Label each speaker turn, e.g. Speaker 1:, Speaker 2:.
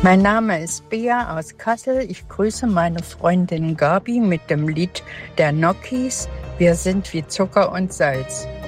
Speaker 1: Mein Name ist Bea aus Kassel. Ich grüße meine Freundin Gabi mit dem Lied der Nokis. Wir sind wie Zucker und Salz.